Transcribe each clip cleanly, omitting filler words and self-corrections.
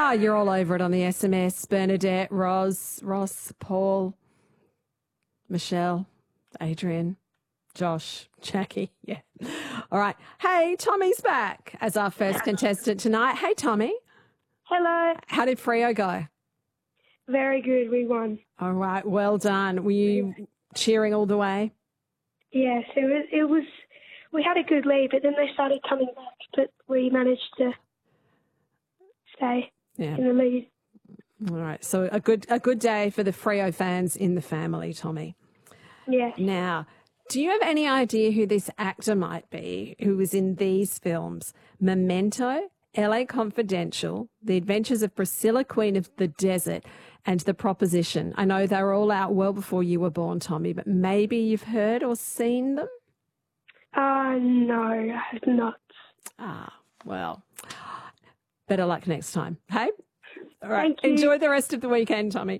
You're all over it on the SMS. Bernadette, Ross, Paul, Michelle, Adrian, Josh, Jackie. Yeah. All right. Hey, Tommy's back as our first contestant tonight. Hey, Tommy. Hello. How did Freo go? Very good. We won. All right. Well done. Were you cheering all the way? Yes, it was. We had a good lead, but then they started coming back, but we managed to stay in the lead. All right. So a good day for the Freo fans in the family, Tommy. Yeah. Now, do you have any idea who this actor might be who was in these films? Memento, LA Confidential, The Adventures of Priscilla, Queen of the Desert, and The Proposition. I know they were all out well before you were born, Tommy, but maybe you've heard or seen them? No, I have not. Well, better luck next time. Hey? All right. Thank you. Enjoy the rest of the weekend, Tommy.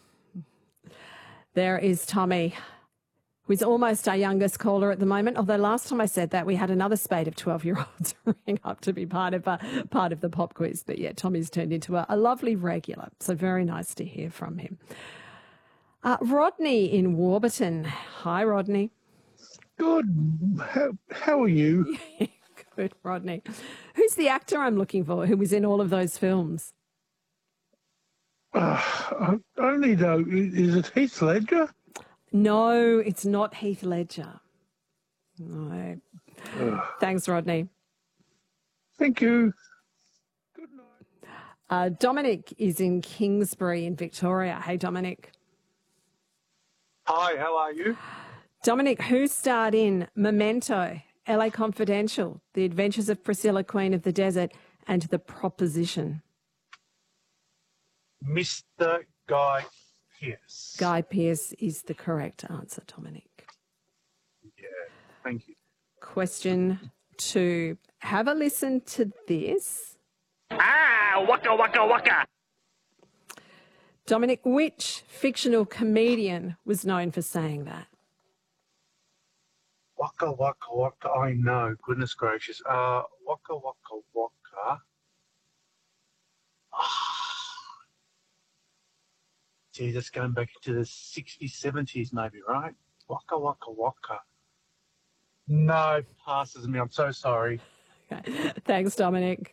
There is Tommy, who's almost our youngest caller at the moment. Although last time I said that, we had another spate of 12-year-olds ring up to be part of the pop quiz. But yeah, Tommy's turned into a lovely regular. So very nice to hear from him. Rodney in Warburton. Hi, Rodney. Good. How are you? Good, Rodney. Who's the actor I'm looking for who was in all of those films? Only though, is it Heath Ledger? No, it's not Heath Ledger. No. Thanks, Rodney. Thank you. Good night. Dominic is in Kingsbury in Victoria. Hey, Dominic. Hi, how are you? Dominic, who starred in Memento, LA Confidential, The Adventures of Priscilla, Queen of the Desert, and The Proposition? Mr. Guy Pearce. Guy Pearce is the correct answer, Dominic. Yeah, thank you. Question 2. Have a listen to this. Waka, waka, waka. Dominic, which fictional comedian was known for saying that? Waka, waka, waka. I know. Goodness gracious. Waka, waka, waka. Gee, that's going back into the 60s, 70s maybe, right? Waka, waka, waka. No, passes me. I'm so sorry. Okay. Thanks, Dominic.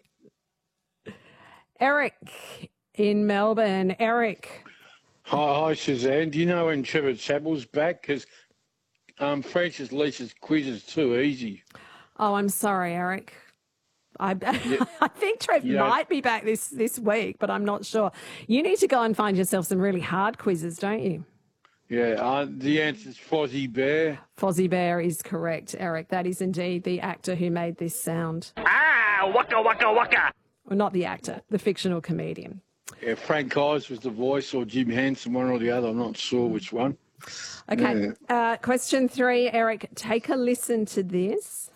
Eric in Melbourne. Eric. Hi, Suzanne. Do you know when Trevor Chappell's back? Because Francis Leach's quiz is too easy. Oh, I'm sorry, Eric. I think Trev might be back this week, but I'm not sure. You need to go and find yourself some really hard quizzes, don't you? Yeah, the answer is Fozzie Bear. Fozzie Bear is correct, Eric. That is indeed the actor who made this sound. Waka, waka, waka. Well, not the actor, the fictional comedian. Yeah, Frank Oz was the voice, or Jim Henson, one or the other. I'm not sure which one. Okay. Question 3, Eric. Take a listen to this.